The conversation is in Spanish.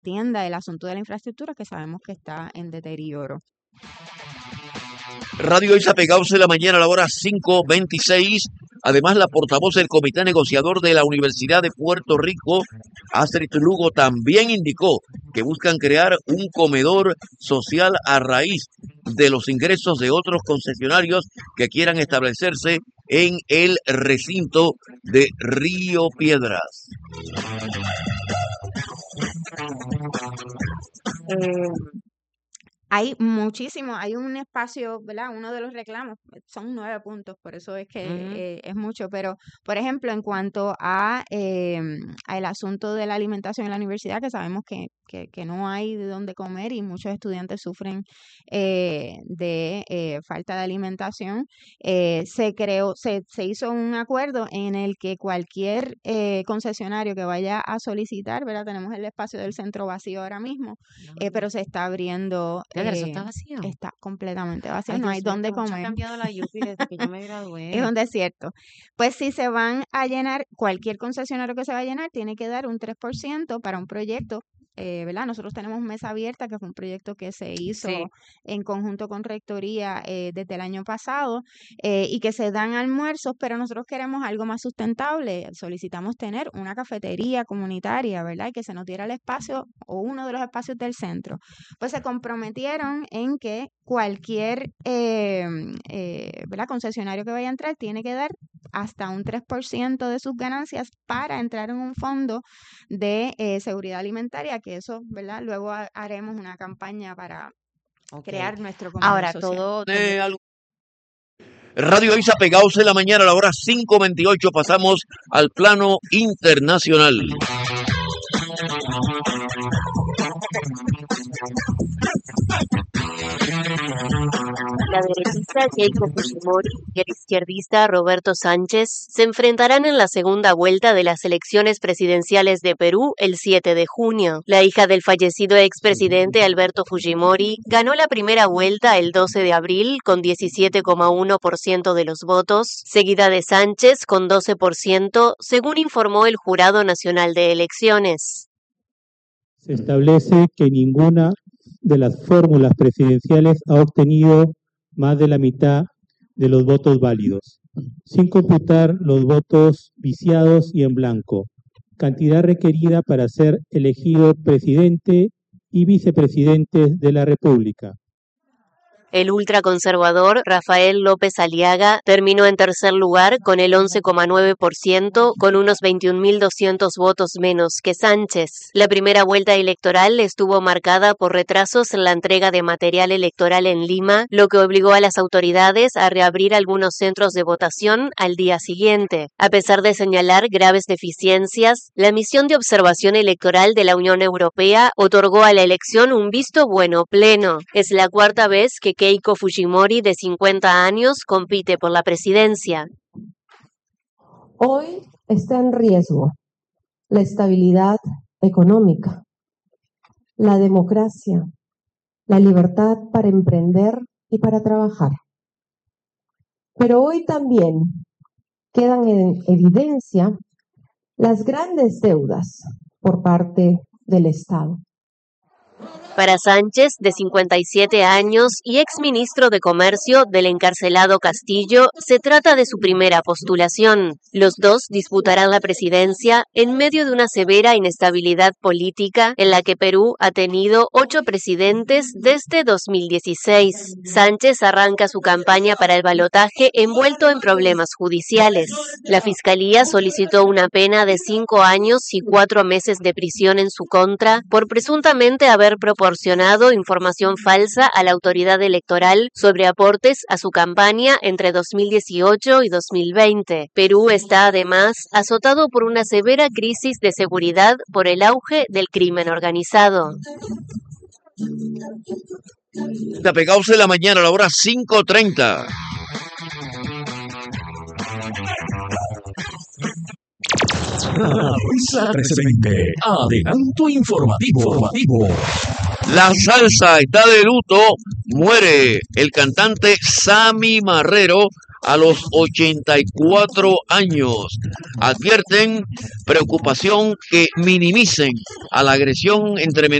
atienda el asunto de la infraestructura que sabemos que está en deterioro. Radio Isa Pegados en la mañana a la hora 5:26. Además, la portavoz del Comité Negociador de la Universidad de Puerto Rico, Astrid Lugo, también indicó que buscan crear un comedor social a raíz de los ingresos de otros concesionarios que quieran establecerse en el recinto de Río Piedras. Hay muchísimo, hay un espacio, ¿verdad? Uno de los reclamos, son 9 puntos, por eso es que es mucho, pero por ejemplo, en cuanto a el asunto de la alimentación en la universidad, que sabemos que no hay de dónde comer y muchos estudiantes sufren de falta de alimentación, se hizo un acuerdo en el que cualquier concesionario que vaya a solicitar, ¿verdad? Tenemos el espacio del centro vacío ahora mismo, pero se está abriendo. ¿Eso está vacío? Está completamente vacío, Ay, no hay Dios mío, dónde mucho ha comer. cambiado la UPI desde que yo me gradué. Es un desierto. Pues si se van a llenar, cualquier concesionario que se va a llenar tiene que dar un 3% para un proyecto, ¿verdad? Nosotros tenemos Mesa Abierta, que fue un proyecto que se hizo en conjunto con Rectoría desde el año pasado, y que se dan almuerzos, pero nosotros queremos algo más sustentable. Solicitamos tener una cafetería comunitaria, ¿verdad? Y que se nos diera el espacio o uno de los espacios del centro. Pues se comprometieron en que cualquier ¿verdad? Concesionario que vaya a entrar tiene que dar hasta un 3% de sus ganancias para entrar en un fondo de seguridad alimentaria, que eso, ¿verdad? Luego haremos una campaña para crear nuestro comedor Ahora social. todo. Radio Isa Pegados en la mañana a la hora 5:28. Pasamos al plano internacional. La derechista Keiko Fujimori y el izquierdista Roberto Sánchez se enfrentarán en la segunda vuelta de las elecciones presidenciales de Perú el 7 de junio. La hija del fallecido expresidente Alberto Fujimori ganó la primera vuelta el 12 de abril con 17,1% de los votos, seguida de Sánchez con 12%, según informó el Jurado Nacional de Elecciones. Se establece que ninguna de las fórmulas presidenciales ha obtenido más de la mitad de los votos válidos, sin computar los votos viciados y en blanco, cantidad requerida para ser elegido presidente y vicepresidentes de la República. El ultraconservador Rafael López Aliaga terminó en tercer lugar con el 11,9%, con unos 21.200 votos menos que Sánchez. La primera vuelta electoral estuvo marcada por retrasos en la entrega de material electoral en Lima, lo que obligó a las autoridades a reabrir algunos centros de votación al día siguiente. A pesar de señalar graves deficiencias, la misión de observación electoral de la Unión Europea otorgó a la elección un visto bueno pleno. Es la cuarta vez que Keiko Fujimori, de 50 años, compite por la presidencia. Hoy está en riesgo la estabilidad económica, la democracia, la libertad para emprender y para trabajar. Pero hoy también quedan en evidencia las grandes deudas por parte del Estado. Para Sánchez, de 57 años y exministro de Comercio del encarcelado Castillo, se trata de su primera postulación. Los dos disputarán la presidencia en medio de una severa inestabilidad política en la que Perú ha tenido 8 presidentes desde 2016. Sánchez arranca su campaña para el balotaje envuelto en problemas judiciales. La Fiscalía solicitó una pena de 5 años y 4 meses de prisión en su contra por presuntamente haber proporcionado información falsa a la autoridad electoral sobre aportes a su campaña entre 2018 y 2020. Perú está además azotado por una severa crisis de seguridad por el auge del crimen organizado. Está Pegados en la mañana a la hora 5:30. Isa 1320, adelanto informativo. La salsa está de luto. Muere el cantante Sammy Marrero a los 84 años. Advierten preocupación que minimicen a la agresión entre menores